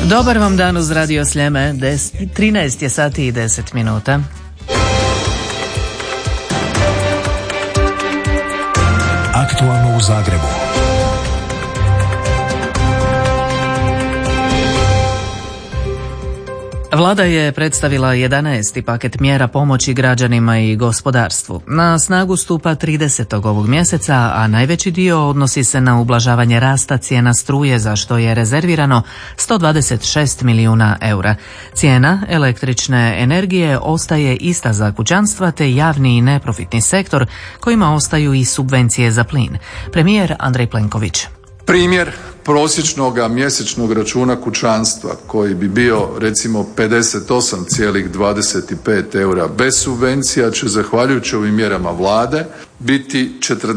Dobar vam dan uz Radio Sljeme, 13 je sati i 10 minuta. Aktualno u Zagrebu. Vlada je predstavila 11. paket mjera pomoći građanima i gospodarstvu. Na snagu stupa 30. ovog mjeseca, a najveći dio odnosi se na ublažavanje rasta cijena struje, za što je rezervirano 126 milijuna eura. Cijena električne energije ostaje ista za kućanstva te javni i neprofitni sektor, kojima ostaju i subvencije za plin. Premijer Andrej Plenković. Primjer prosječnog mjesečnog računa kućanstva koji bi bio recimo 58,25 eura bez subvencija će zahvaljujući ovim mjerama Vlade biti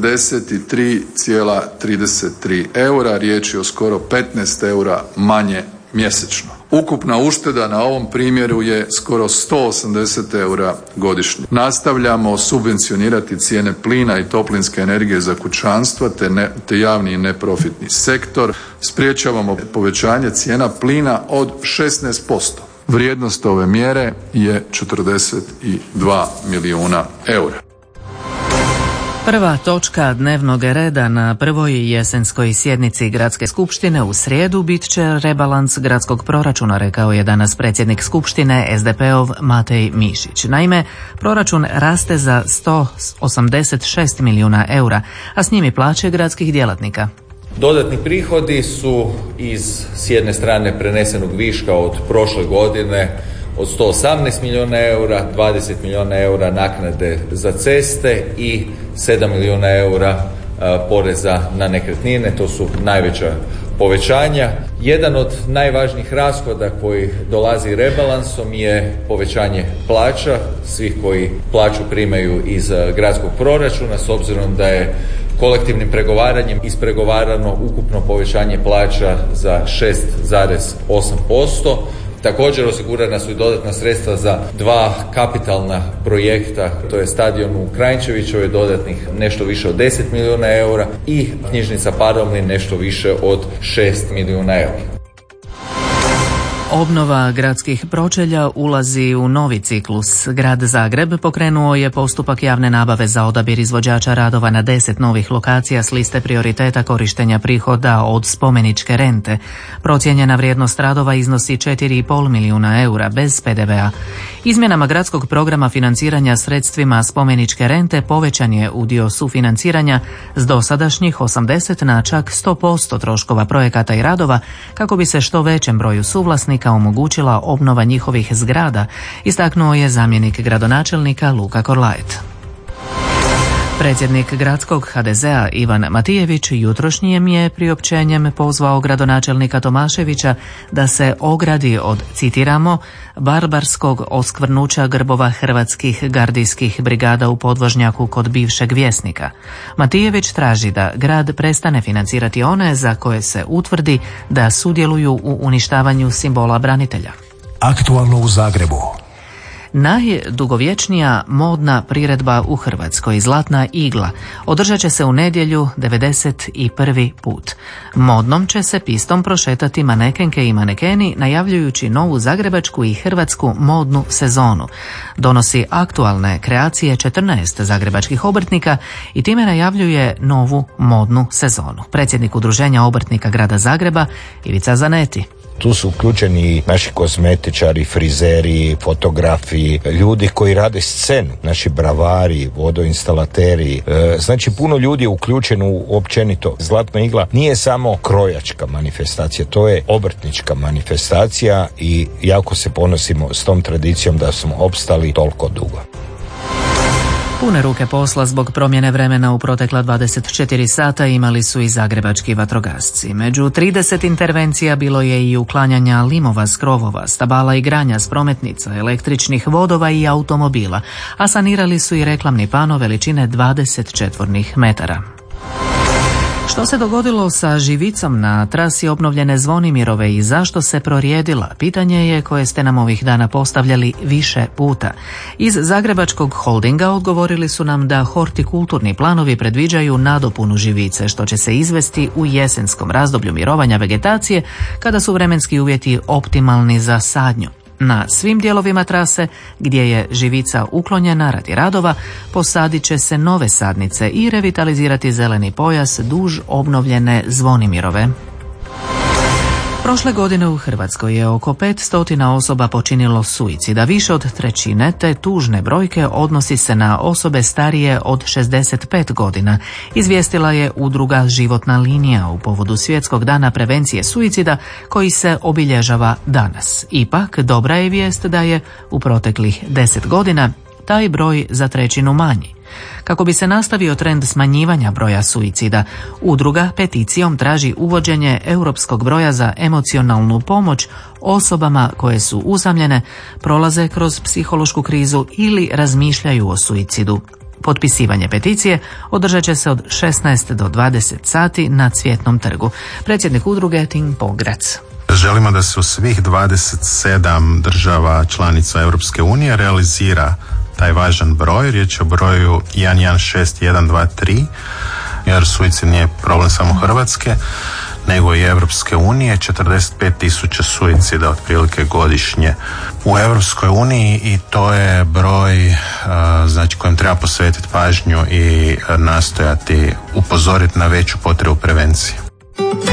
43,33 eura, riječ je o skoro 15 eura manje mjesečno. Ukupna ušteda na ovom primjeru je skoro 180 eura godišnje. Nastavljamo subvencionirati cijene plina i toplinske energije za kućanstva te javni i neprofitni sektor. Sprječavamo povećanje cijena plina od 16%. Vrijednost ove mjere je 42 milijuna eura. Prva točka dnevnog reda na prvoj jesenskoj sjednici Gradske skupštine u srijedu bit će rebalans gradskog proračuna, rekao je danas predsjednik skupštine SDP-ov Matej Mišić. Naime, proračun raste za 186 milijuna eura, a s njim i plaće gradskih djelatnika. Dodatni prihodi su s jedne strane prenesenog viška od prošle godine od 118 milijuna eura, 20 milijuna eura naknade za ceste i 7 milijuna eura poreza na nekretnine. To su najveća povećanja. Jedan od najvažnijih rashoda koji dolazi rebalansom je povećanje plaća svih koji plaću primaju iz gradskog proračuna, s obzirom da je kolektivnim pregovaranjem ispregovarano ukupno povećanje plaća za 6,8%. Također osigurana su i dodatna sredstva za dva kapitalna projekta, to je stadion u Kranjčevićevoj, dodatnih nešto više od 10 milijuna eura i knjižnica Paromlin nešto više od 6 milijuna eura. Obnova gradskih pročelja ulazi u novi ciklus. Grad Zagreb pokrenuo je postupak javne nabave za odabir izvođača radova na 10 novih lokacija s liste prioriteta korištenja prihoda od spomeničke rente. Procijenjena vrijednost radova iznosi 4,5 milijuna eura bez PDV-a. Izmjenama gradskog programa financiranja sredstvima spomeničke rente povećan je udio sufinanciranja s dosadašnjih 80 na čak 100% troškova projekata i radova kako bi se što većem broju suvlasnika omogućila obnova njihovih zgrada, istaknuo je zamjenik gradonačelnika Luka Korlajet. Predsjednik gradskog HDZ-a Ivan Matijević jutrošnjim je priopćenjem pozvao gradonačelnika Tomaševića da se ogradi od, citiramo, barbarskog oskvrnuća grbova hrvatskih gardijskih brigada u podvožnjaku kod bivšeg Vjesnika. Matijević traži da grad prestane financirati one za koje se utvrdi da sudjeluju u uništavanju simbola branitelja. Aktualno u Zagrebu. Najdugovječnija modna priredba u Hrvatskoj, Zlatna igla, održat će se u nedjelju 91. put. Modnom će se pistom prošetati manekenke i manekeni, najavljujući novu zagrebačku i hrvatsku modnu sezonu. Donosi aktualne kreacije 14 zagrebačkih obrtnika i time najavljuje novu modnu sezonu. Predsjednik Udruženja obrtnika grada Zagreba Ivica Zaneti. Tu su uključeni naši kozmetičari, frizeri, fotografi, ljudi koji rade scenu, naši bravari, vodoinstalateri. Znači puno ljudi je uključeno u općenito. Zlatna igla nije samo krojačka manifestacija, to je obrtnička manifestacija i jako se ponosimo s tom tradicijom da smo opstali toliko dugo. Pune ruke posla zbog promjene vremena u protekla 24 sata imali su i zagrebački vatrogasci. Među 30 intervencija bilo je i uklanjanja limova s krovova, stabala i granja s prometnica, električnih vodova i automobila, a sanirali su i reklamni pano veličine 20 četvornih metara. Što se dogodilo sa živicom na trasi obnovljene Zvonimirove i zašto se prorijedila? Pitanje je koje ste nam ovih dana postavljali više puta. Iz Zagrebačkog holdinga odgovorili su nam da hortikulturni planovi predviđaju nadopunu živice, što će se izvesti u jesenskom razdoblju mirovanja vegetacije kada su vremenski uvjeti optimalni za sadnju. Na svim dijelovima trase gdje je živica uklonjena radi radova posadit će se nove sadnice i revitalizirati zeleni pojas duž obnovljene Zvonimirove. Prošle godine u Hrvatskoj je oko 500 osoba počinilo suicid, a više od trećine te tužne brojke odnosi se na osobe starije od 65 godina, izvijestila je udruga Životna linija u povodu Svjetskog dana prevencije suicida koji se obilježava danas. Ipak, dobra je vijest da je u proteklih 10 godina taj broj za trećinu manji. Kako bi se nastavio trend smanjivanja broja suicida, udruga peticijom traži uvođenje europskog broja za emocionalnu pomoć osobama koje su usamljene, prolaze kroz psihološku krizu ili razmišljaju o suicidu. Potpisivanje peticije održat će se od 16 do 20 sati na Cvjetnom trgu. Predsjednik udruge Tim Pograc. Želimo da se u svih 27 država članica Europske unije realizira taj važan broj, riječ je o broju 116123, jer suicid nije problem samo Hrvatske, nego i Europske unije, 45.000 suicida otprilike godišnje u Europskoj uniji i to je broj znači kojem treba posvetiti pažnju i nastojati upozoriti na veću potrebu prevencije.